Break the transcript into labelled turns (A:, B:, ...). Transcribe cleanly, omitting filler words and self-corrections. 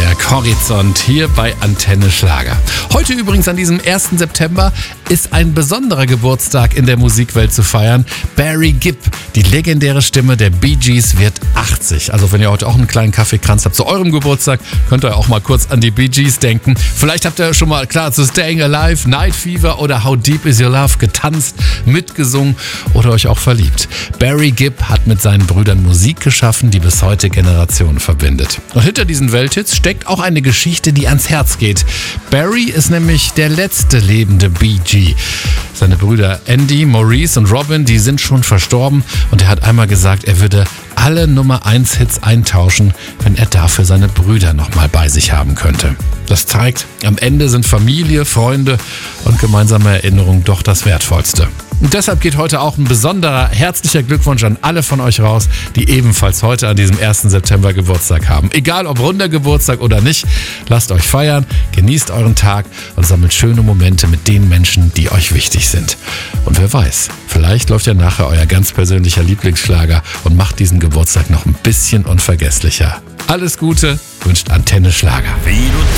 A: Netzwerk Horizont hier bei Antenne Schlager. Heute übrigens an diesem 1. September ist ein besonderer Geburtstag in der Musikwelt zu feiern. Barry Gibb, die legendäre Stimme der Bee Gees, wird 80. Also wenn ihr heute auch einen kleinen Kaffeekranz habt zu eurem Geburtstag, könnt ihr auch mal kurz an die Bee Gees denken. Vielleicht habt ihr schon mal klar zu Staying Alive, Night Fever oder How Deep Is Your Love getanzt, mitgesungen oder euch auch verliebt. Barry Gibb hat mit seinen Brüdern Musik geschaffen, die bis heute Generationen verbindet. Und hinter diesen Welthits steckt auch eine Geschichte, die ans Herz geht. Barry ist nämlich der letzte lebende Bee Gee. Seine Brüder Andy, Maurice und Robin, die sind schon verstorben und er hat einmal gesagt, er würde alle Nummer-1-Hits eintauschen, wenn er dafür seine Brüder nochmal bei sich haben könnte. Das zeigt, am Ende sind Familie, Freunde und gemeinsame Erinnerungen doch das Wertvollste. Und deshalb geht heute auch ein besonderer herzlicher Glückwunsch an alle von euch raus, die ebenfalls heute an diesem 1. September Geburtstag haben. Egal ob runder Geburtstag oder nicht, lasst euch feiern, genießt euren Tag und sammelt schöne Momente mit den Menschen, die euch wichtig sind. Und wer weiß, vielleicht läuft ja nachher euer ganz persönlicher Lieblingsschlager und macht diesen Geburtstag noch ein bisschen unvergesslicher. Alles Gute wünscht Antenne Schlager.